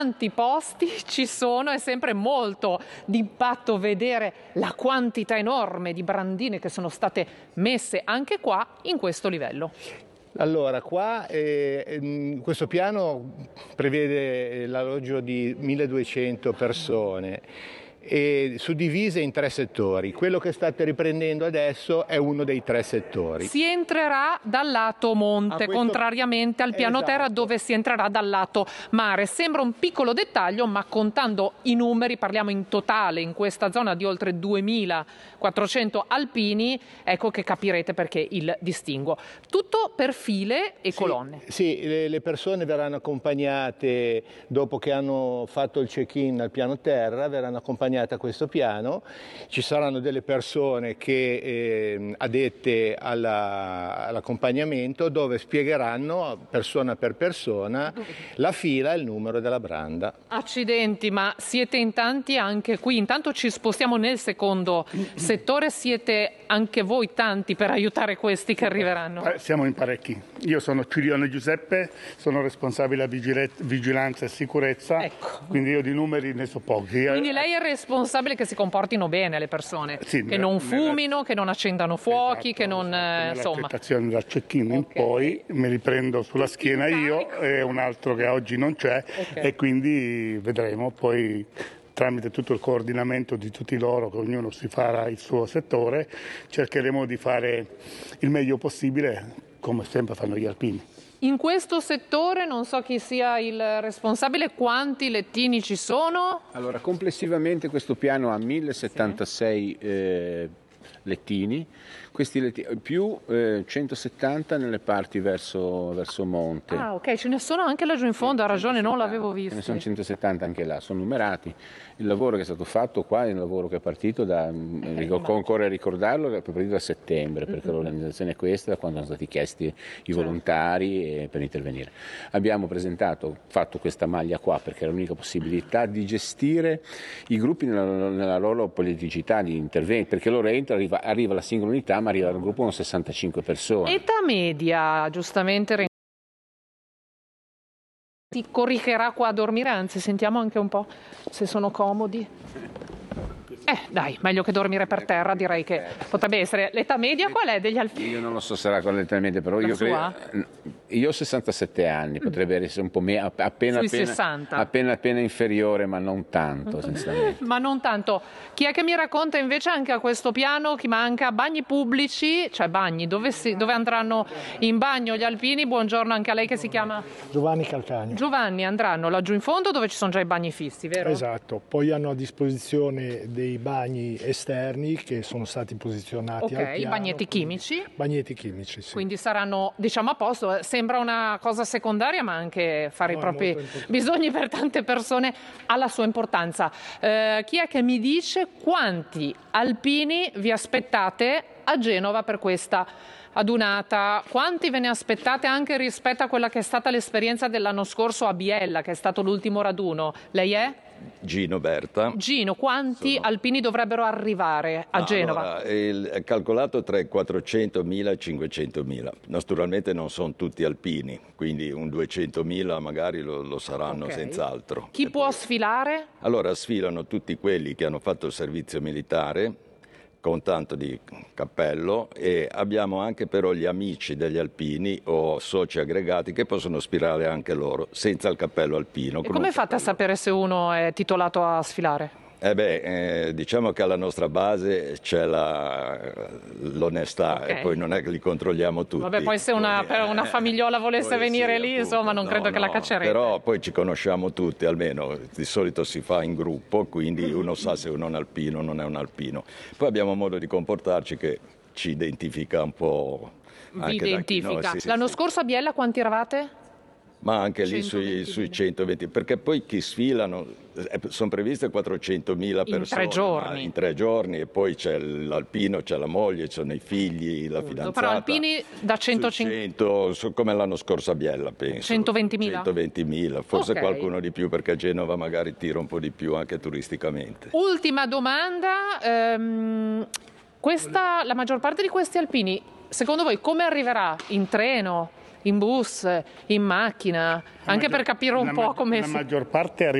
Tanti posti ci sono, è sempre molto d'impatto vedere la quantità enorme di brandine che sono state messe anche qua in questo livello. Allora, qua questo piano prevede l'alloggio di 1200 persone e suddivise in 3 settori. Quello che state riprendendo adesso è uno dei 3 settori. Si entrerà dal lato monte, contrariamente al piano terra dove si entrerà dal lato mare. Sembra un piccolo dettaglio, ma contando i numeri, parliamo in totale in questa zona di oltre 2400 alpini, ecco che capirete perché il distinguo. Tutto per file e colonne. Sì, le persone verranno accompagnate dopo che hanno fatto il check-in al piano terra, verranno accompagnate a questo piano. Ci saranno delle persone che addette all'accompagnamento dove spiegheranno persona per persona la fila e il numero della branda. Accidenti, ma siete in tanti anche qui. Intanto ci spostiamo nel secondo settore, siete anche voi tanti per aiutare questi che arriveranno? Siamo in parecchi. Io sono Cirione Giuseppe, sono responsabile vigilanza e sicurezza, quindi io di numeri ne so pochi. Quindi lei è responsabile che si comportino bene le persone, sì, che non fumino, che non accendano fuochi, che non... insomma. L'accettazione dal check-in in poi me li prendo sulla schiena io e un altro che oggi non c'è e quindi vedremo poi tramite tutto il coordinamento di tutti loro, che ognuno si farà il suo settore, cercheremo di fare il meglio possibile come sempre fanno gli alpini. In questo settore non so chi sia il responsabile, quanti lettini ci sono? Allora, complessivamente questo piano ha 1076 lettini, questi lettini più 170 nelle parti verso monte. Ah, ok, ce ne sono anche laggiù in fondo, ha ragione, non l'avevo visto. Ce ne sono 170 anche là, sono numerati. Il lavoro che è stato fatto qua è un lavoro che è partito occorre ricordarlo, è partito da settembre, perché l'organizzazione è questa, da quando sono stati chiesti i volontari per intervenire. Abbiamo fatto questa maglia qua perché era l'unica possibilità di gestire i gruppi nella loro politicità di intervento, perché loro entrano, arriva la singola unità, ma arriva un gruppo con 65 persone. Età media, giustamente, ti corricherà qua a dormire, anzi sentiamo anche un po' se sono comodi. Dai, meglio che dormire per terra, direi che potrebbe essere. L'età media qual è degli alpini? Io non lo so, sarà con l'età media, però io ho 67 anni, potrebbe essere un po' meno, appena inferiore, ma non tanto. Ma non tanto. Chi è che mi racconta invece anche a questo piano chi manca bagni pubblici, cioè bagni, dove andranno in bagno gli alpini? Buongiorno anche a lei, che si chiama? Giovanni Calcagno. Giovanni, andranno laggiù in fondo dove ci sono già i bagni fissi, vero? Esatto, poi hanno a disposizione dei bagni esterni che sono stati posizionati al piano. Bagnetti chimici. Bagnetti chimici, sì. Quindi saranno, diciamo, a posto. Sembra una cosa secondaria, ma anche fare i propri bisogni per tante persone ha la sua importanza. Chi è che mi dice quanti alpini vi aspettate a Genova per questa adunata? Quanti ve ne aspettate anche rispetto a quella che è stata l'esperienza dell'anno scorso a Biella, che è stato l'ultimo raduno? Lei è? Gino Berta. Gino, quanti alpini dovrebbero arrivare a Genova? Allora, è calcolato tra i 400.000 e i 500.000. Naturalmente non sono tutti alpini, quindi un 200.000 magari lo saranno senz'altro. Chi può sfilare? Allora, sfilano tutti quelli che hanno fatto il servizio militare, con tanto di cappello, e abbiamo anche però gli amici degli alpini o soci aggregati che possono sfilare anche loro senza il cappello alpino. E come fate a sapere se uno è titolato a sfilare? Diciamo che alla nostra base c'è l'onestà e poi non è che li controlliamo tutti. Vabbè, poi se una famigliola volesse venire lì, appunto, insomma, non credo che la caccerete. Però poi ci conosciamo tutti, almeno di solito si fa in gruppo, quindi uno sa se uno è un alpino o non è un alpino. Poi abbiamo un modo di comportarci che ci identifica un po'. Vi identifica. L'anno scorso a Biella quanti eravate? Ma anche lì sui 120, perché poi chi sfilano, sono previste 400.000 persone. In 3 giorni. In 3 giorni, e poi c'è l'alpino, c'è la moglie, ci sono i figli, la fidanzata. Però alpini da 150... come l'anno scorso a Biella, penso. 120.000? 120.000, forse qualcuno di più, perché a Genova magari tira un po' di più anche turisticamente. Ultima domanda, la maggior parte di questi alpini, secondo voi come arriverà? In treno? in bus, in macchina, anche per capire un po' come la maggior parte